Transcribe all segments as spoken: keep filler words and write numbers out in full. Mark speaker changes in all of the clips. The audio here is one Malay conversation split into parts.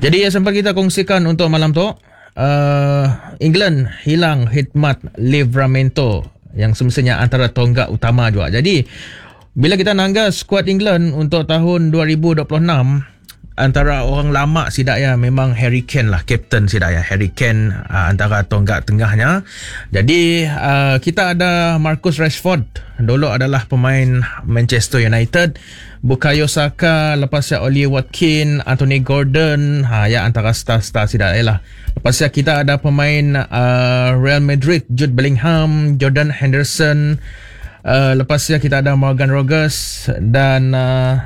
Speaker 1: Jadi yang sempat kita kongsikan untuk malam tu, uh, England hilang khidmat Livramento yang semestinya antara tonggak utama juga. Jadi bila kita nangga skuad England untuk tahun dua ribu dua puluh enam, antara orang lama sidak ya memang Harry Kane lah, kapten sidak ya. Harry Kane uh, antara tonggak tengahnya. Jadi uh, kita ada Marcus Rashford, dulu adalah pemain Manchester United. Bukayo Saka, lepasnya Oli Watkins, Anthony Gordon, ha ya antara star-star sidak ya lah. Lepasnya kita ada pemain uh, Real Madrid, Jude Bellingham, Jordan Henderson. Uh, lepasnya kita ada Morgan Rogers dan uh,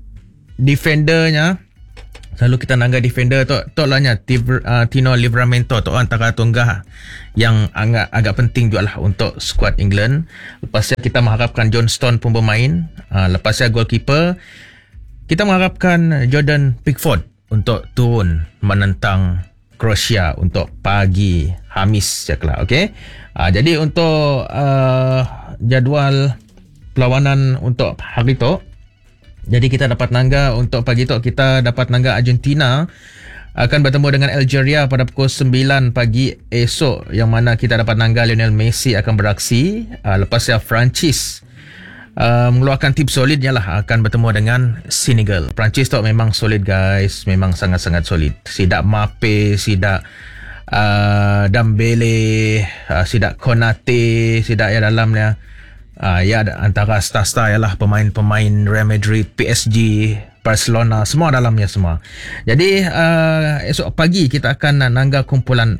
Speaker 1: defendernya, selalu kita nangga defender tu tu lahnya uh, Tino Livramento tu antara tonggak yang agak agak penting juga lah untuk skuad England. Lepasnya kita mengharapkan John Stone pun bermain. Uh, lepasnya goalkeeper kita mengharapkan Jordan Pickford untuk turun menentang Croatia untuk pagi Khamis caklah. Okey. Uh, jadi untuk uh, jadual perlawanan untuk hari tu, jadi kita dapat nangga untuk pagi tu, kita dapat nangga Argentina akan bertemu dengan Algeria pada pukul sembilan pagi esok, yang mana kita dapat nangga Lionel Messi akan beraksi. Uh, lepasnya Perancis uh, mengeluarkan tim solidnya lah, akan bertemu dengan Senegal. Perancis tu memang solid guys, memang sangat-sangat solid. Sidak Mbappe, sidak uh, Dembele, uh, sidak Konate, sidak ya dalamnya. Uh, ya antara star-star ialah pemain-pemain Real Madrid, P S G, Barcelona, semua dalamnya semua. Jadi uh, esok pagi kita akan nangga kumpulan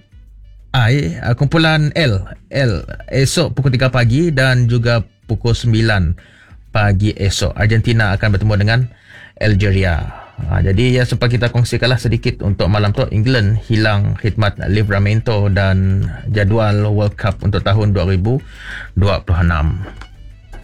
Speaker 1: I, uh, kumpulan L, L esok pukul tiga pagi dan juga pukul sembilan pagi esok. Argentina akan bertemu dengan Algeria. Uh, jadi ya sempat kita kongsikanlah sedikit untuk malam tu. England hilang khidmat Livramento dan jadual World Cup untuk tahun dua ribu dua puluh enam.